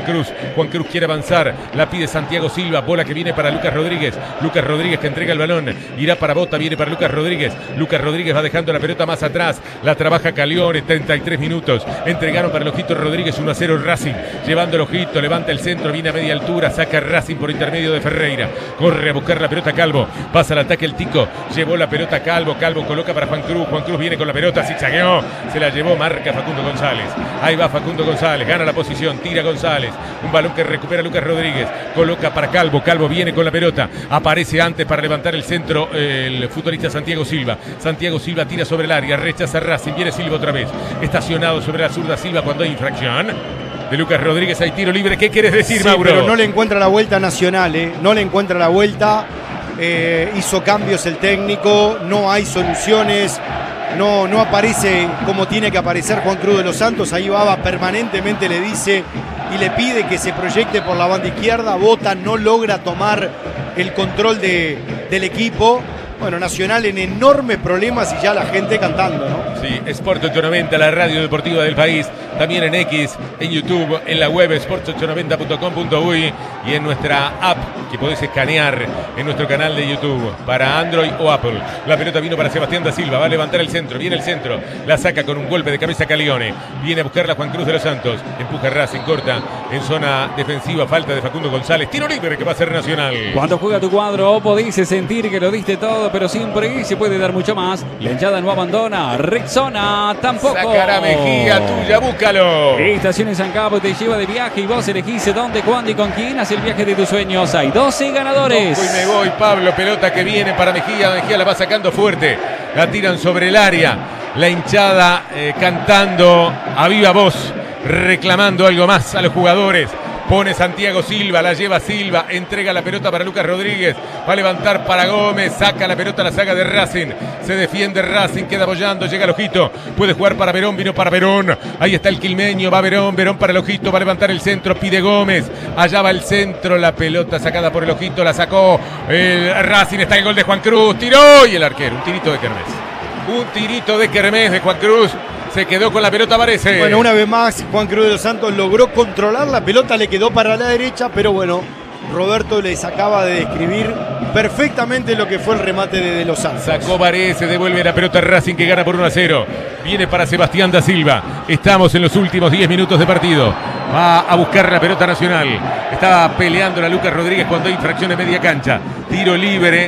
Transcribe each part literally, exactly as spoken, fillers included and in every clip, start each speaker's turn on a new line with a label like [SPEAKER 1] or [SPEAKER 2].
[SPEAKER 1] Cruz. Juan Cruz quiere avanzar. La pide Santiago Silva. Bola que viene para Lucas Rodríguez. Lucas Rodríguez que entrega el balón. Irá para Bota. Viene para Lucas Rodríguez. Lucas Rodríguez va dejando la pelota más atrás. La trabaja Calione. treinta y tres minutos. Entregaron para el Ojito Rodríguez. uno a cero Racing. Llevando el Ojito. Levanta el centro. Viene a media altura. Saca Racing por intermedio de Ferreira. Corre a buscar la pelota Calvo. Pasa al ataque el Tico. Llevó la pelota Calvo. Calvo coloca para Juan Cruz. Juan Cruz viene con la pelota. Zigzagueó. Se la llevó. Marca Facundo González. Ahí va Facundo González. Gana la posición. Tira González. Un balón que recupera Lucas Rodríguez. Coloca para Calvo. Calvo viene con la pelota. Aparece antes para levantar el centro el futbolista Santiago Silva. Santiago Silva tira sobre el área. Rechaza Racing. Viene Silva otra vez. Estacionado sobre la zurda Silva cuando hay infracción de Lucas Rodríguez. Hay tiro libre. ¿Qué quieres decir,
[SPEAKER 2] sí,
[SPEAKER 1] Mauro?
[SPEAKER 2] Pero no le encuentra la vuelta a Nacional, ¿eh? No le encuentra la vuelta. Eh, hizo cambios el técnico. No hay soluciones. No, no aparece como tiene que aparecer Juan Cruz de los Santos. Ahí Baba permanentemente le dice y le pide que se proyecte por la banda izquierda. Bota no logra tomar el control de, del equipo. Bueno, Nacional en enormes problemas y ya la gente cantando, ¿no?
[SPEAKER 1] Sí, Sport ocho noventa, la radio deportiva del país. También en X, en YouTube, en la web sport ocho noventa punto com punto uy y en nuestra app que podés escanear en nuestro canal de YouTube para Android o Apple. La pelota vino para Sebastián da Silva, va a levantar el centro, viene el centro, la saca con un golpe de cabeza Calione, viene a buscarla Juan Cruz de los Santos, empuja Racing, corta en zona defensiva, falta de Facundo González, tiro libre que va a ser Nacional.
[SPEAKER 3] Cuando juega tu cuadro, podés sentir que lo diste todo, pero siempre se puede dar mucho más. La hinchada no abandona, Rexona tampoco.
[SPEAKER 1] Sacará Mejía, tuya, búscalo.
[SPEAKER 3] Estaciones San Cabo te lleva de viaje y vos elegís dónde, cuándo y con quién hace el viaje de tus sueños. Hay doce ganadores.
[SPEAKER 1] Toco y me voy, Pablo, pelota que viene para Mejía, Mejía la va sacando fuerte, la tiran sobre el área, la hinchada eh, cantando a viva voz, reclamando algo más a los jugadores. Pone Santiago Silva, la lleva Silva, entrega la pelota para Lucas Rodríguez, va a levantar para Gómez, saca la pelota, la saga de Racing, se defiende Racing, queda apoyando, llega el Ojito, puede jugar para Verón, vino para Verón, ahí está el quilmeño, va Verón, Verón para el Ojito, va a levantar el centro, pide Gómez, allá va el centro, la pelota sacada por el Ojito, la sacó el Racing, está el gol de Juan Cruz, tiró y el arquero, un tirito de Kermés, un tirito de Kermés de Juan Cruz. Se quedó con la pelota, parece.
[SPEAKER 2] Bueno, una vez más, Juan Cruz de los Santos logró controlar la pelota, le quedó para la derecha, pero bueno, Roberto les acaba de describir perfectamente lo que fue el remate de, de los Santos.
[SPEAKER 1] Sacó Varese, devuelve la pelota a Racing que gana por uno a cero. Viene para Sebastián da Silva. Estamos en los últimos diez minutos de partido. Va a buscar la pelota Nacional. Estaba peleando la Lucas Rodríguez cuando hay infracción en media cancha. Tiro libre.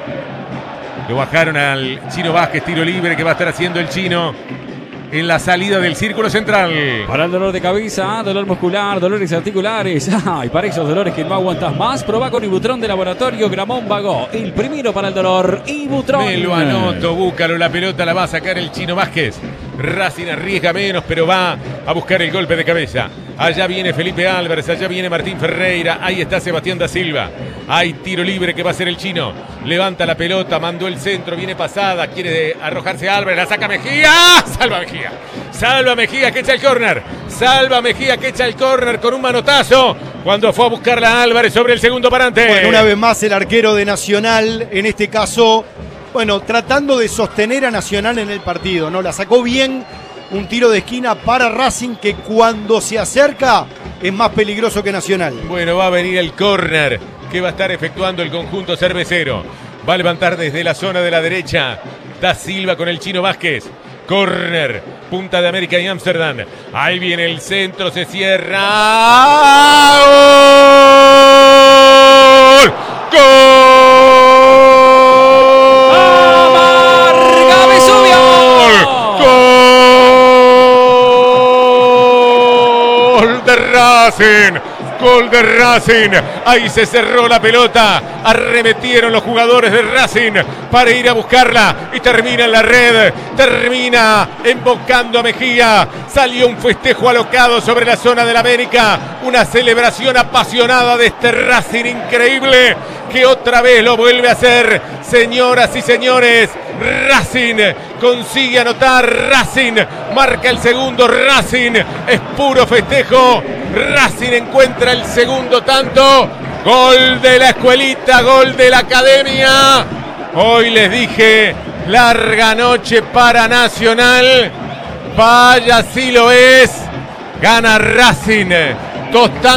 [SPEAKER 1] Lo bajaron al Chino Vázquez, tiro libre que va a estar haciendo el Chino en la salida del círculo central.
[SPEAKER 3] Para el dolor de cabeza, dolor muscular, dolores articulares. Ah, y para esos dolores que no aguantas más, probá con Ibutron de Laboratorio Gramón Vago. El primero para el dolor, Ibutron.
[SPEAKER 1] Me lo anoto, búscalo, la pelota la va a sacar el Chino Vázquez. Racing arriesga menos, pero va a buscar el golpe de cabeza. Allá viene Felipe Álvarez, allá viene Martín Ferreira, ahí está Sebastián da Silva. Hay tiro libre que va a ser el Chino. Levanta la pelota, mandó el centro, viene pasada, quiere arrojarse Álvarez, la saca Mejía. Salva Mejía. Salva Mejía que echa el córner. Salva Mejía que echa el córner con un manotazo cuando fue a buscarla Álvarez sobre el segundo parante.
[SPEAKER 2] Bueno, una vez más el arquero de Nacional, en este caso, bueno, tratando de sostener a Nacional en el partido, ¿no? La sacó bien, un tiro de esquina para Racing que cuando se acerca es más peligroso que Nacional.
[SPEAKER 1] Bueno, va a venir el córner que va a estar efectuando el conjunto cervecero. Va a levantar desde la zona de la derecha Da Silva con el Chino Vázquez. Córner, Punta de América y Ámsterdam. Ahí viene el centro, se cierra. ¡Gol! ¡Gol!
[SPEAKER 3] ¡Marca Vesubio!
[SPEAKER 1] ¡Gol de Racing! Gol de Racing, ahí se cerró la pelota, arremetieron los jugadores de Racing para ir a buscarla y termina en la red, termina embocando a Mejía, salió un festejo alocado sobre la zona del América, una celebración apasionada de este Racing increíble que otra vez lo vuelve a hacer, señoras y señores. Racing consigue anotar, Racing marca el segundo, Racing es puro festejo, Racing encuentra el segundo tanto, gol de la escuelita, gol de la academia. Hoy les dije, larga noche para Nacional, vaya si lo es, gana Racing. Dos